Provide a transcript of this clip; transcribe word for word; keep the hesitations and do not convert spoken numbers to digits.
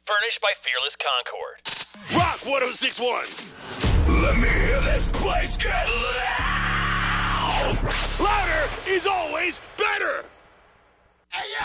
Furnished by Fearless Concord. Rock one oh six point one. Let me hear this place get loud. Louder is always better. Hey, yo!